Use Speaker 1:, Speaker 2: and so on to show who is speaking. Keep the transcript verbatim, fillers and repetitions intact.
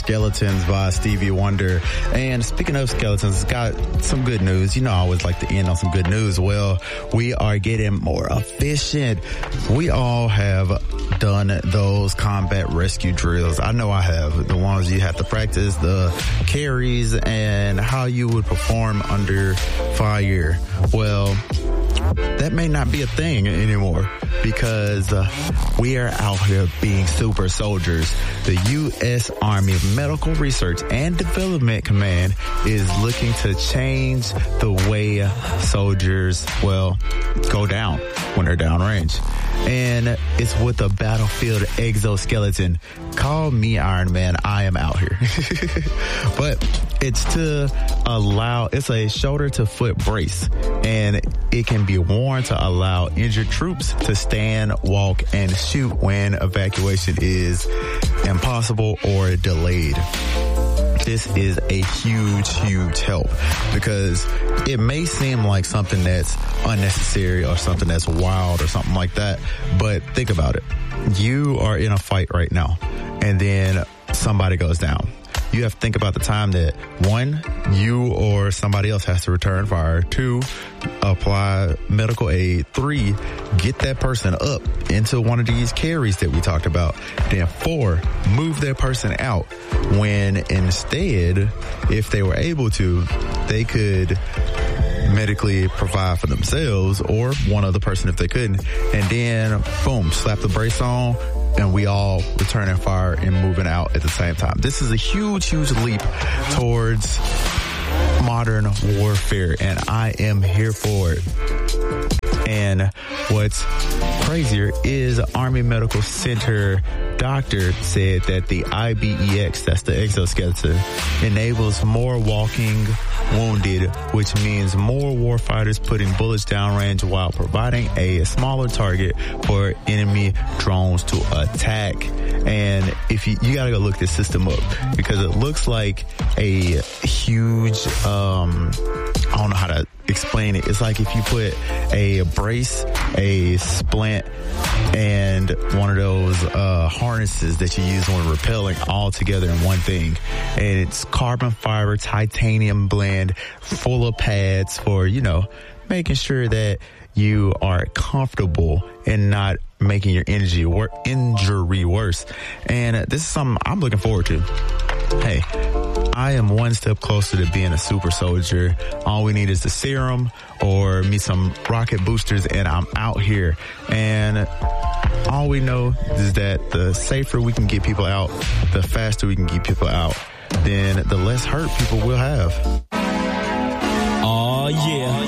Speaker 1: Skeletons by Stevie Wonder. And speaking of skeletons, it's got some good news. You know, I always like to end on some good news. Well, we are getting more efficient. We all have done those combat rescue drills. I know I have. The ones you have to practice, the carries, and how you would perform under fire. Well, that may not be a thing anymore because uh, we are out here being super soldiers. The U S Army Medical Research and Development Command is looking to change the way soldiers, well, go down when they're downrange. And it's with a battlefield exoskeleton. Call me Iron Man. I am out here. But it's to allow, it's a shoulder to foot brace, and it can be worn to allow injured troops to stand, walk, and shoot when evacuation is impossible or delayed. This is a huge, huge help because it may seem like something that's unnecessary or something that's wild or something like that. But think about it. You are in a fight right now and then somebody goes down. You have to think about the time that, one, you or somebody else has to return fire. Two, apply medical aid. Three, get that person up into one of these carries that we talked about. Then four, move that person out when instead, if they were able to, they could medically provide for themselves or one other person if they couldn't. And then, boom, slap the brace on, and we all returning fire and moving out at the same time. This is a huge, huge leap towards modern warfare, and I am here for it. And what's crazier is Army Medical Center doctor said that the I B E X, that's the exoskeleton, enables more walking wounded, which means more warfighters putting bullets downrange while providing a smaller target for enemy drones to attack. And if you, you gotta go look this system up because it looks like a huge, um, I don't know how to explain it. It's like if you put a brace, a splint, and one of those uh harnesses that you use when rappelling all together in one thing. And it's carbon fiber, titanium blend, full of pads for, you know, making sure that you are comfortable and not making your energy wor- injury worse. And uh, this is something I'm looking forward to. Hey, I am one step closer to being a super soldier. All we need is the serum or me some rocket boosters and I'm out here. And all we know is that the safer we can get people out, the faster we can get people out, then the less hurt people will have.
Speaker 2: Oh, yeah.